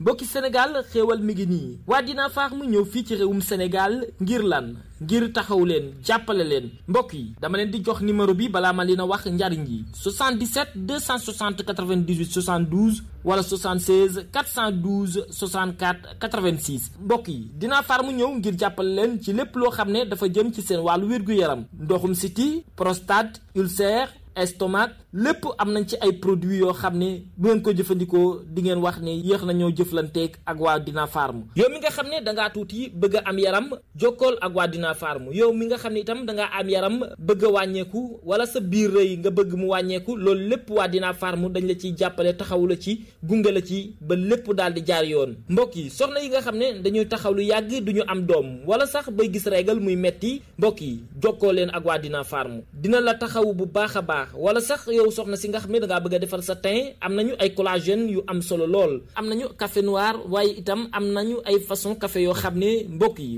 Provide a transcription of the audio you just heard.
mbokki Sénégal xéewal mi ngi nii waa Dina Farm ñëw fii ci réewum Sénégal ngir lan ngir taxaw leen jàppale leen mbokk yi dama leen di jox numéro bi balaa ma leen a wax njariñ yi 77 260 98 72 wala 76 412 64 86 mbokk yi Dina Farm ñëw ngir jàppale leen ci lépp loo xam ne dafa jëm ci seen wàllu wér-gu-yaram ndoxum siti prostate ulcère estomac lépp am nañ ci ay produits yoo xam ne bu ngeen ko jëfandikoo di ngeen wax ne yéex nañoo jëflanteeg ak waa Dina Farm yow mi nga xam ne dangaa tuuti bëgg a am yaram jokkool ak waa Dina Farm yow mi nga xam ne itam dangaa am yaram bëgg a wàññeeku wala sa biir rëy nga bëgg mu wàññeeku loolu lépp waa Dina Farm dañ la ciy jàppale taxawu la ci gunge la ci ba lépp daal di jaar yoon mbokk yi soxna yi nga xam ne dañuy taxaw lu yàgg duñu am doom wala sax bay gis régal muy metti mbokk yi jokkoo leen ak waa Dina Farm dina la taxawu bu baax a baax wala sax yow soxna si nga xam ne dangaa bëgg a defar sa teint am nañu ay collagène yu am solo lool am nañu café noir waaye itam am nañu ay façon café yoo xam ne mbokk yi